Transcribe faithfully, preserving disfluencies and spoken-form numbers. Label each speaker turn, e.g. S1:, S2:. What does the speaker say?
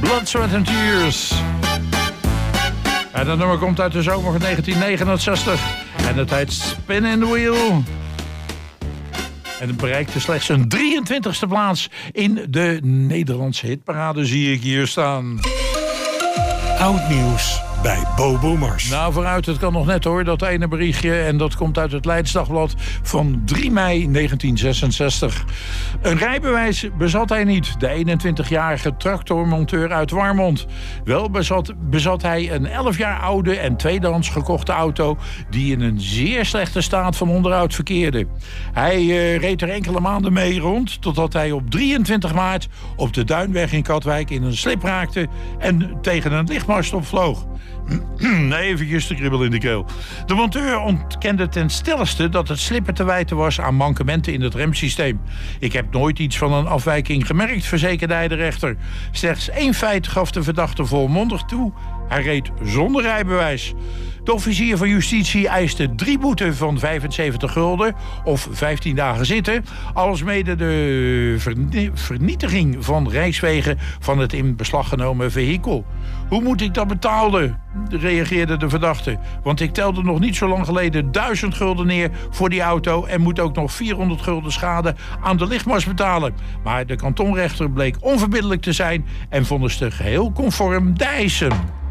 S1: Blood, Sweat and Tears. En dat nummer komt uit de zomer van negentien negenenzestig. En het heet Spin in the Wheel. En het bereikte slechts een drieëntwintigste plaats in de Nederlandse hitparade, zie ik hier staan.
S2: Oud nieuws bij Bobo Mars.
S1: Nou, vooruit, het kan nog net hoor, dat ene berichtje. En dat komt uit het Leids Dagblad van drie mei negentien zesenzestig. Een rijbewijs bezat hij niet, de eenentwintigjarige tractormonteur uit Warmond. Wel bezat, bezat hij een elf jaar oude en tweedehands gekochte auto die in een zeer slechte staat van onderhoud verkeerde. Hij uh, reed er enkele maanden mee rond, totdat hij op drieëntwintig maart op de Duinweg in Katwijk in een slip raakte en tegen een lichtmast opvloog. Eventjes de kribbel in de keel. De monteur ontkende ten stelligste dat het slippen te wijten was aan mankementen in het remsysteem. Ik heb nooit iets van een afwijking gemerkt, verzekerde hij de rechter. Slechts één feit gaf de verdachte volmondig toe. Hij reed zonder rijbewijs. De officier van justitie eiste drie boeten van vijfenzeventig gulden of vijftien dagen zitten, alsmede de vernie- vernietiging van reiswegen van het in beslag genomen vehikel. Hoe moet ik dat betalen? Reageerde de verdachte. Want ik telde nog niet zo lang geleden duizend gulden neer voor die auto en moet ook nog vierhonderd gulden schade aan de lichtmast betalen. Maar de kantonrechter bleek onverbiddelijk te zijn en vonnisde geheel conform de eisen.